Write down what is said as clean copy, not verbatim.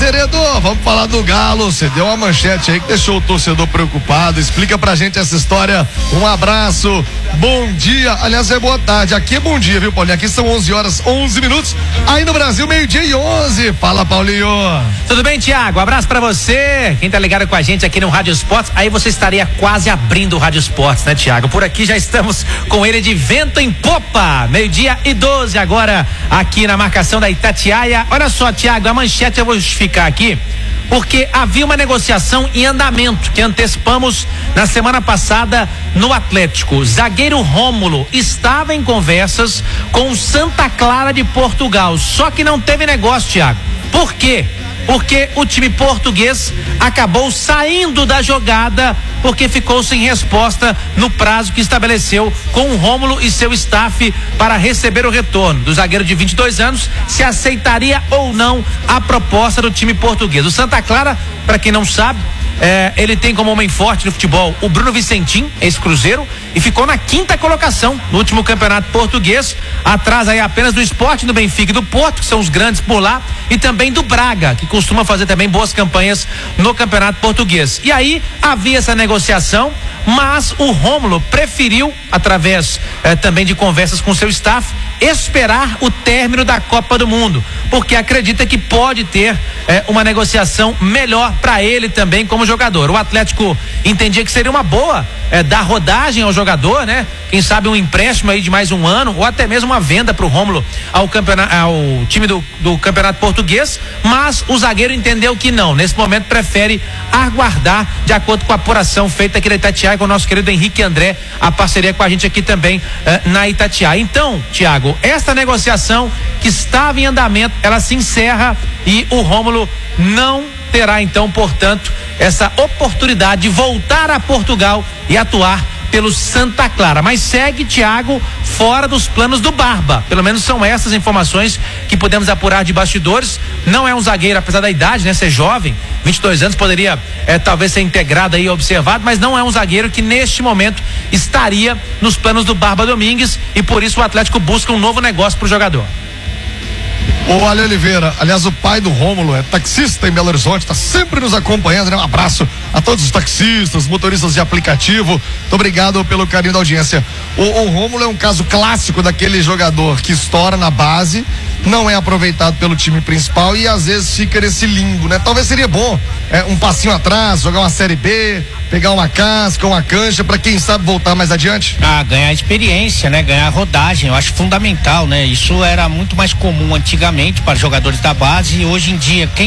vereador, vamos falar do Galo. Você deu uma manchete aí que deixou o torcedor preocupado. Explica pra gente essa história. Um abraço, bom dia. Aliás, é boa tarde. Aqui é bom dia, viu, Paulinho? Aqui são 11h11. Aí no Brasil, 12:11. Fala, Paulinho. Tudo bem, Tiago? Abraço pra você. Quem tá ligado com a gente aqui no Rádio Esportes, aí você estaria quase abrindo o Rádio Esportes, né, Tiago? Por aqui já estamos com ele de vento em popa. 12:12 agora aqui na marcação da Itatiaia. Olha só, Tiago, a manchete eu vou justificar aqui, porque havia uma negociação em andamento que antecipamos na semana passada no Atlético. Zagueiro Rômulo estava em conversas com o Santa Clara de Portugal, só que não teve negócio, Tiago. Por quê? Porque o time português acabou saindo da jogada porque ficou sem resposta no prazo que estabeleceu com o Rômulo e seu staff para receber o retorno do zagueiro de 22 anos, se aceitaria ou não a proposta do time português. O Santa Clara, para quem não sabe, ele tem como homem forte no futebol o Bruno Vicentim, ex-Cruzeiro, e ficou na 5ª colocação no último campeonato português, atrás aí apenas do Sport, do Benfica e do Porto, que são os grandes por lá, e também do Braga, que costuma fazer também boas campanhas no campeonato português. E aí havia essa negociação, mas o Rômulo preferiu, através também de conversas com seu staff, esperar o término da Copa do Mundo, porque acredita que pode ter uma negociação melhor para ele também como jogador. O Atlético entendia que seria uma boa dar rodagem ao jogador, né? Quem sabe um empréstimo aí de mais um ano, ou até mesmo uma venda pro Rômulo ao time do Campeonato Português, mas o zagueiro entendeu que não, nesse momento prefere aguardar, de acordo com a apuração feita aqui da Itatiaia com o nosso querido Henrique André, a parceria com a gente aqui também na Itatiaia. Então, Tiago, esta negociação que estava em andamento, ela se encerra e o Rômulo não terá então, portanto, essa oportunidade de voltar a Portugal e atuar pelo Santa Clara, mas segue, Tiago, fora dos planos do Barba. Pelo menos são essas informações que podemos apurar de bastidores. Não é um zagueiro, apesar da idade, né, ser jovem, 22 anos, poderia talvez ser integrado aí, observado, mas não é um zagueiro que neste momento estaria nos planos do Barba Domingues, e por isso o Atlético busca um novo negócio para o jogador. O Ale Oliveira, aliás, o pai do Rômulo é taxista em Belo Horizonte, está sempre nos acompanhando, né? Um abraço a todos os taxistas, motoristas de aplicativo. Muito obrigado pelo carinho da audiência. O Rômulo é um caso clássico daquele jogador que estoura na base, não é aproveitado pelo time principal e às vezes fica nesse limbo, né? Talvez seria bom um passinho atrás, jogar uma Série B, pegar uma casca, uma cancha, para quem sabe voltar mais adiante. Ganhar experiência, né? Ganhar rodagem, eu acho fundamental, né? Isso era muito mais comum antigamente para jogadores da base, e hoje em dia, quem